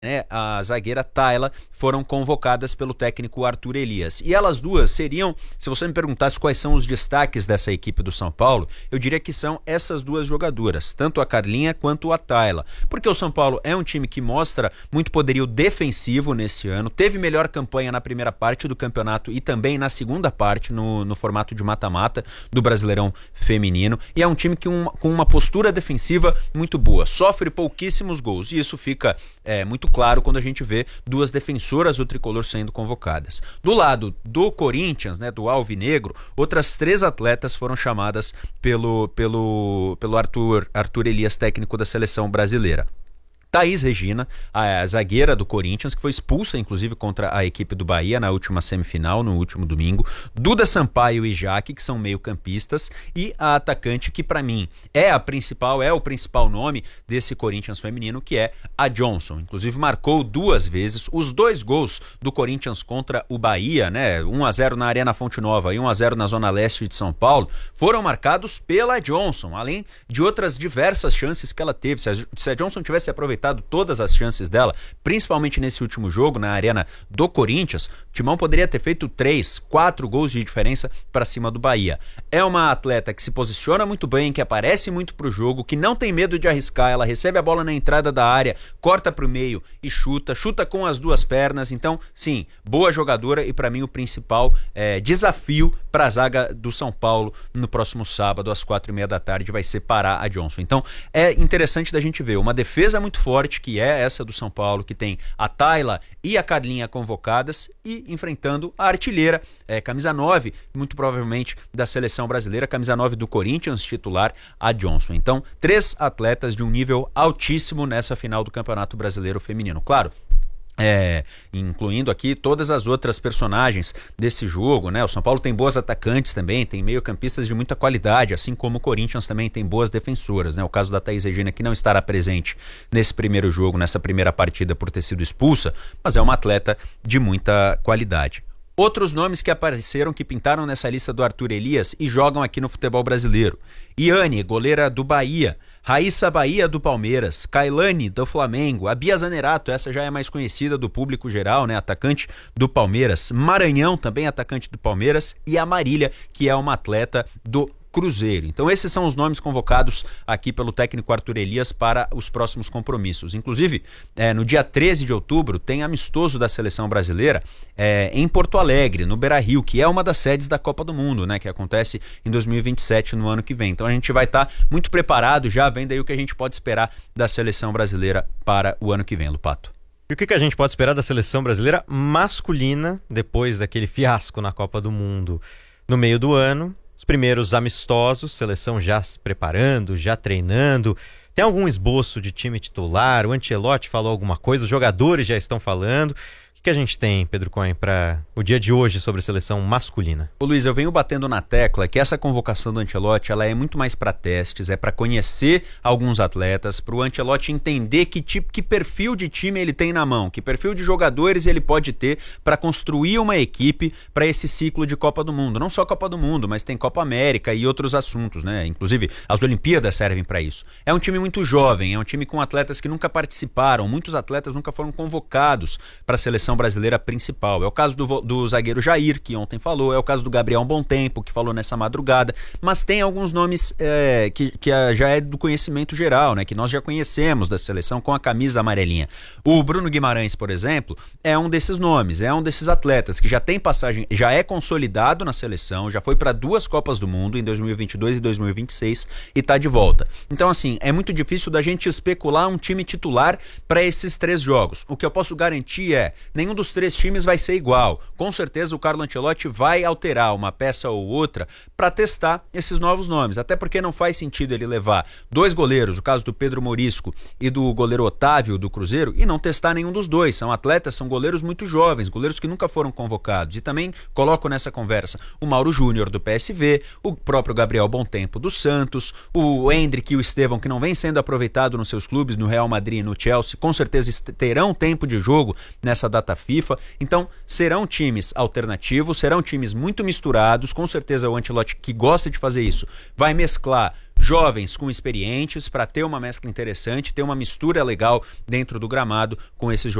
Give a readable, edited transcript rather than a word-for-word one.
né, a zagueira Tayla, foram convocadas pelo técnico Arthur Elias. E elas duas seriam, se você me perguntasse quais são os destaques dessa equipe do São Paulo, eu diria que são essas duas jogadoras, tanto a Carlinha quanto a Tayla. Porque o São Paulo é um time que mostra muito poderio defensivo nesse ano, teve melhor campanha na primeira parte do campeonato e também na segunda parte, no formato de mata-mata do Brasileirão Feminino, e é um time com uma postura defensiva muito boa, sofre pouquíssimos gols, e isso fica muito claro quando a gente vê duas defensoras do tricolor sendo convocadas. Do lado do Corinthians, né, do Alvinegro, outras 3 atletas foram chamadas pelo Arthur Elias, técnico da seleção brasileira. Thaís Regina, a zagueira do Corinthians, que foi expulsa inclusive contra a equipe do Bahia na última semifinal, no último domingo. Duda Sampaio e Jaque, que são meio-campistas, e a atacante que para mim é o principal nome desse Corinthians feminino, que é a Johnson. Inclusive marcou 2 vezes os 2 gols do Corinthians contra o Bahia, né? 1-0 na Arena Fonte Nova e 1-0 na Zona Leste de São Paulo, foram marcados pela Johnson, além de outras diversas chances que ela teve. Se a Johnson tivesse aproveitado todas as chances dela, principalmente nesse último jogo na arena do Corinthians, o Timão poderia ter feito 3, 4 gols de diferença para cima do Bahia. É uma atleta que se posiciona muito bem, que aparece muito pro jogo, que não tem medo de arriscar, ela recebe a bola na entrada da área, corta pro meio e chuta com as 2 pernas. Então, sim, boa jogadora, e para mim o principal desafio para a zaga do São Paulo no próximo sábado às 4:30 da tarde vai ser parar a Johnson. Então é interessante da gente ver uma defesa muito forte, que é essa do São Paulo, que tem a Tayla e a Carlinha convocadas, e enfrentando a artilheira, camisa 9, muito provavelmente da seleção brasileira, camisa 9 do Corinthians, titular, a Johnson. Então, 3 atletas de um nível altíssimo nessa final do Campeonato Brasileiro Feminino. Claro, incluindo aqui todas as outras personagens desse jogo, né? O São Paulo tem boas atacantes também, tem meio-campistas de muita qualidade, assim como o Corinthians também tem boas defensoras, né? O caso da Thaís Regina, que não estará presente nesse primeiro jogo, nessa primeira partida, por ter sido expulsa, mas é uma atleta de muita qualidade. Outros nomes que apareceram, que pintaram nessa lista do Arthur Elias e jogam aqui no futebol brasileiro: Iane, goleira do Bahia; Raíssa Bahia, do Palmeiras; Kailane, do Flamengo; a Bia Zanerato, essa já é mais conhecida do público geral, né, atacante do Palmeiras; Maranhão, também atacante do Palmeiras; e a Marília, que é uma atleta do Cruzeiro. Então esses são os nomes convocados aqui pelo técnico Arthur Elias para os próximos compromissos. Inclusive, no dia 13 de outubro tem amistoso da seleção brasileira em Porto Alegre, no Beira-Rio, que é uma das sedes da Copa do Mundo, né, que acontece em 2027, no ano que vem. Então a gente vai estar muito preparado, já vendo aí o que a gente pode esperar da seleção brasileira para o ano que vem, Lupato. E o que a gente pode esperar da seleção brasileira masculina depois daquele fiasco na Copa do Mundo no meio do ano? Os primeiros amistosos, seleção já se preparando, já treinando. Tem algum esboço de time titular? O Ancelotti falou alguma coisa? Os jogadores já estão falando? O que a gente tem, Pedro Cohen, para o dia de hoje sobre a seleção masculina? Ô Luiz, eu venho batendo na tecla que essa convocação do Ancelotti, ela é muito mais para testes, é para conhecer alguns atletas, para o Ancelotti entender que perfil de time ele tem na mão, que perfil de jogadores ele pode ter para construir uma equipe para esse ciclo de Copa do Mundo. Não só Copa do Mundo, mas tem Copa América e outros assuntos, né? Inclusive as Olimpíadas servem para isso. É um time muito jovem, é um time com atletas que nunca participaram, muitos atletas nunca foram convocados para a seleção brasileira principal. É o caso do zagueiro Jair, que ontem falou, é o caso do Gabriel Bom Tempo, que falou nessa madrugada, mas tem alguns nomes que já é do conhecimento geral, né, que nós já conhecemos da seleção com a camisa amarelinha. O Bruno Guimarães, por exemplo, é um desses nomes, é um desses atletas que já tem passagem, já é consolidado na seleção, já foi para 2 Copas do Mundo, em 2022 e 2026, e está de volta. Então, assim, é muito difícil da gente especular um time titular para esses 3 jogos. O que eu posso garantir é: nenhum dos 3 times vai ser igual. Com certeza o Carlo Ancelotti vai alterar uma peça ou outra para testar esses novos nomes, até porque não faz sentido ele levar 2 goleiros, o caso do Pedro Morisco e do goleiro Otávio do Cruzeiro, e não testar nenhum dos 2. São atletas, são goleiros muito jovens, goleiros que nunca foram convocados. E também coloco nessa conversa o Mauro Júnior do PSV, o próprio Gabriel Bom Tempo do Santos, o Endrick e o Estevão, que não vem sendo aproveitado nos seus clubes, no Real Madrid e no Chelsea, com certeza terão tempo de jogo nessa data data FIFA. Então, serão times alternativos, serão times muito misturados. Com certeza o Ancelotti, que gosta de fazer isso, vai mesclar jovens com experientes para ter uma mescla interessante, ter uma mistura legal dentro do gramado com esses jogadores.